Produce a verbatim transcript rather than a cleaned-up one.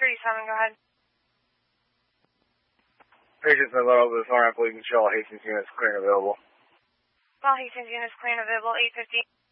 thirty-seven, go ahead. Patients in Little with Thorn, please, Michelle Hastings units clearing available. Well, Hastings units clearing available, eight fifty.